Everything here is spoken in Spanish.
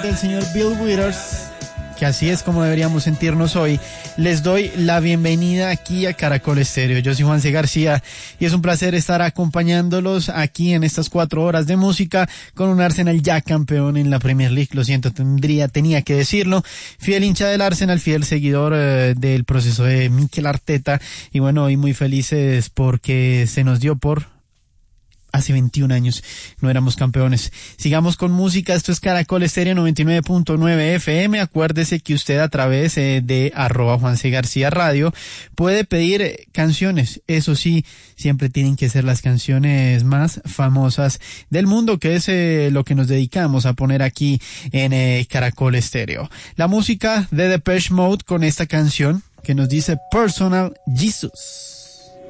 del señor Bill Withers, que así es como deberíamos sentirnos hoy, les doy la bienvenida aquí a Caracol Estéreo. Yo soy Juanse García y es un placer estar acompañándolos aquí en estas 4 horas de música con un Arsenal ya campeón en la Premier League. Lo siento, tenía que decirlo. Fiel hincha del Arsenal, fiel seguidor del proceso de Mikel Arteta, y bueno, hoy muy felices porque se nos dio por hace 21 años no éramos campeones. Sigamos con música. Esto es Caracol Estéreo 99.9 FM. Acuérdese que usted a través de @Juanse García Radio puede pedir canciones. Eso sí, siempre tienen que ser las canciones más famosas del mundo, que es lo que nos dedicamos a poner aquí en Caracol Estéreo. La música de Depeche Mode con esta canción que nos dice Personal Jesus.